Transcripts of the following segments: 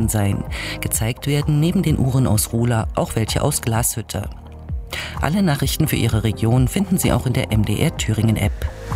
gewesen sein. Gezeigt werden neben den Uhren aus Rula auch welche aus Glashütte. Alle Nachrichten für Ihre Region finden Sie auch in der MDR Thüringen App.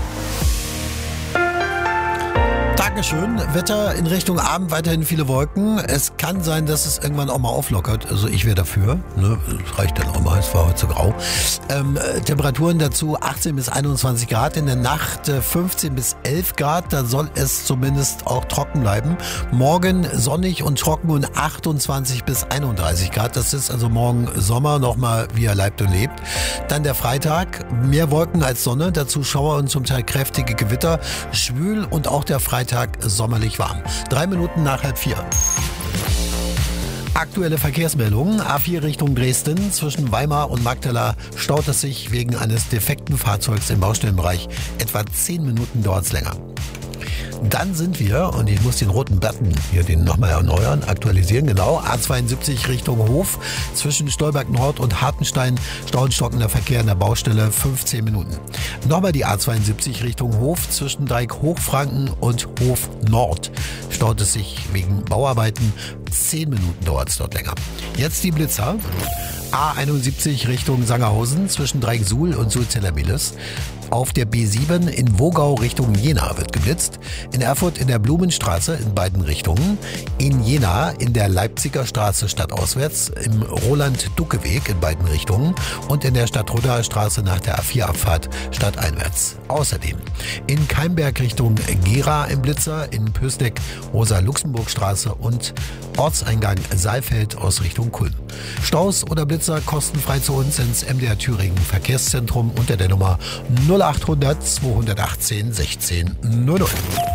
Dankeschön. Wetter in Richtung Abend, weiterhin viele Wolken. Es kann sein, dass es irgendwann auch mal auflockert. Also ich wäre dafür. Ne? Das reicht dann auch mal, es war heute zu grau. Temperaturen dazu 18 bis 21 Grad. In der Nacht 15 bis 11 Grad. Da soll es zumindest auch trocken bleiben. Morgen sonnig und trocken und 28 bis 31 Grad. Das ist also morgen Sommer nochmal, wie er leibt und lebt. Dann der Freitag. Mehr Wolken als Sonne. Dazu Schauer und zum Teil kräftige Gewitter. Schwül und auch der Freitag sommerlich warm. 3 Minuten nach 3:30. Aktuelle Verkehrsmeldungen. A4 Richtung Dresden. Zwischen Weimar und Magdala staut es sich wegen eines defekten Fahrzeugs im Baustellenbereich. Etwa 10 Minuten dauert es länger. Dann sind wir, und ich muss den roten Button hier den nochmal erneuern, aktualisieren, genau, A72 Richtung Hof. Zwischen Stolberg Nord und Hartenstein staut stockender Verkehr in der Baustelle 15 Minuten. Nochmal die A72 Richtung Hof. Zwischen Dreieck Hochfranken und Hof Nord staut es sich wegen Bauarbeiten. 10 Minuten dauert es dort länger. Jetzt die Blitzer. A71 Richtung Sangerhausen zwischen Dreieck Suhl und Suhl-Zellermiles. Auf der B7 in Wogau Richtung Jena wird geblitzt. In Erfurt in der Blumenstraße in beiden Richtungen. In Jena in der Leipziger Straße stadtauswärts. Im Roland-Ducke-Weg in beiden Richtungen. Und in der Stadtrudder Straße nach der A4-Abfahrt stadteinwärts. Außerdem in Keimberg Richtung Gera im Blitzer. In Pösneck Rosa-Luxemburg-Straße und Ortseingang Saalfeld aus Richtung Kulm. Staus oder Blitzer kostenfrei zu uns ins MDR Thüringen Verkehrszentrum unter der Nummer 0800 218 16 00.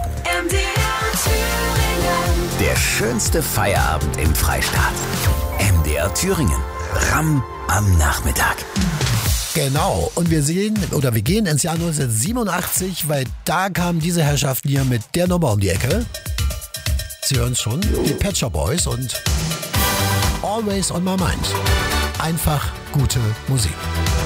Der schönste Feierabend im Freistaat. MDR Thüringen. Ramm am Nachmittag. Genau, und wir gehen ins Jahr 1987, weil da kamen diese Herrschaften hier mit der Nummer um die Ecke. Sie hören es schon, die Pet Shop Boys und Always on My Mind. Einfach gute Musik.